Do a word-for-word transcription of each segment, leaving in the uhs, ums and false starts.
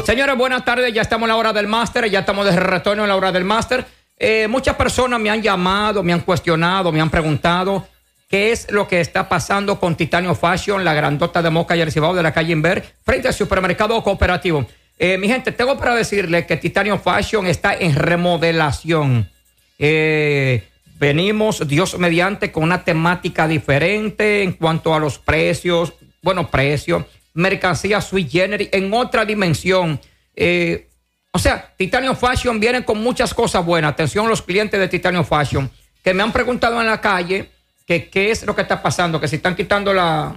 Señores, buenas tardes. Ya estamos en la hora del máster. Ya estamos de retorno en la hora del máster. Eh, muchas personas me han llamado, me han cuestionado, me han preguntado qué es lo que está pasando con Titanio Fashion, la grandota de Moca y el Cibao de la calle Inver, frente al supermercado cooperativo. Eh, mi gente, tengo para decirles que Titanio Fashion está en remodelación. Eh, venimos, Dios mediante, con una temática diferente en cuanto a los precios. Bueno, precios, mercancía sui generis en otra dimensión. Eh, o sea, Titanio Fashion viene con muchas cosas buenas. Atención a los clientes de Titanio Fashion que me han preguntado en la calle que qué es lo que está pasando, que si están quitando la...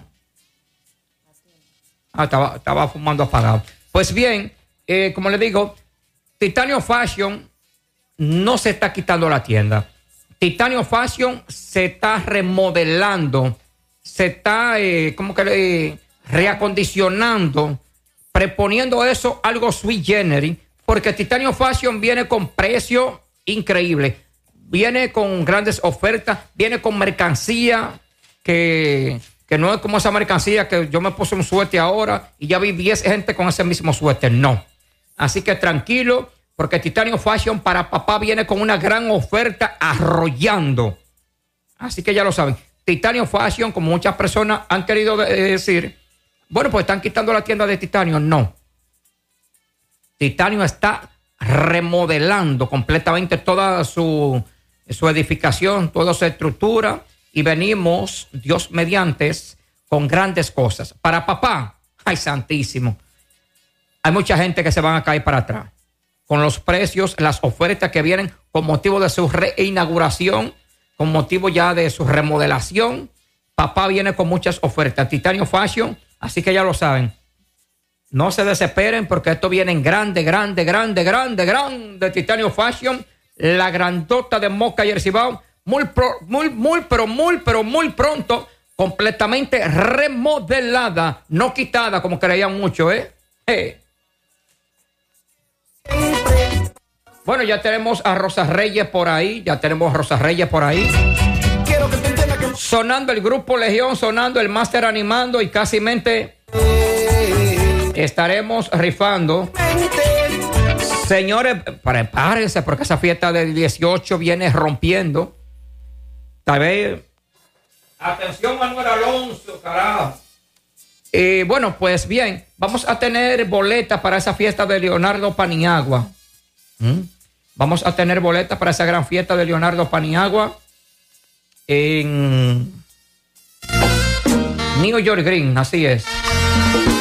Ah, estaba, estaba fumando apagado. Pues bien, eh, como les digo, Titanio Fashion no se está quitando la tienda. Titanio Fashion se está remodelando, se está, eh, como que eh, reacondicionando, preponiendo eso algo sui generis, porque Titanio Fashion viene con precio increíble, viene con grandes ofertas, viene con mercancía que, que no es como esa mercancía que yo me puse un suéter ahora y ya vi diez gente con ese mismo suéter, no. Así que tranquilo, porque Titanio Fashion para papá viene con una gran oferta arrollando. Así que ya lo saben. Titanio Fashion, como muchas personas han querido decir, bueno, pues están quitando la tienda de Titanio. No. Titanio está remodelando completamente toda su, su edificación, toda su estructura, y venimos, Dios mediante, con grandes cosas. Para papá, ay santísimo, hay mucha gente que se van a caer para atrás con los precios, las ofertas que vienen con motivo de su reinauguración, con motivo ya de su remodelación. Papá viene con muchas ofertas. Titanio Fashion, así que ya lo saben. No se desesperen porque esto viene en grande, grande, grande, grande, grande. Titanio Fashion, la grandota de Moca y el Cibao, muy, pro, muy, muy, pero muy, pero muy pronto, completamente remodelada, no quitada como creían mucho, ¿eh? eh. Bueno, ya tenemos a Rosa Reyes por ahí, ya tenemos a Rosa Reyes por ahí. Quiero que te entiendas que... Sonando el grupo Legión, sonando el máster animando y casi mente estaremos rifando. Señores, prepárense porque esa fiesta del dieciocho viene rompiendo. Tal vez. Atención, Manuel Alonso, carajo. Y bueno, pues bien, vamos a tener boletas para esa fiesta de Leonardo Paniagua. ¿Mm? Vamos a tener boletas para esa gran fiesta de Leonardo Paniagua en New York Green, así es.